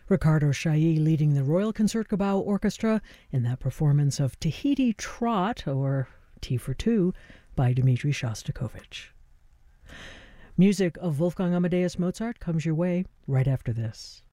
Ricardo Chailly leading the Royal Concertgebouw Orchestra in that performance of Tahiti Trot, or Tea for Two, by Dmitri Shostakovich. Music of Wolfgang Amadeus Mozart comes your way right after this.